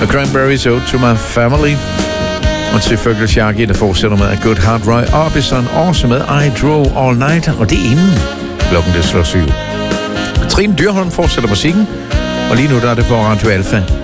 The Cranberries, Ode to My Family. Og selvfølgelig Shaggy, der fortsætter med A Good Heart, Roy Orbison, også med I Drove All Night, og det er inden klokken det slår 7. Trine Dyrholm fortsætter musikken, og lige nu der er det på Radio Alpha.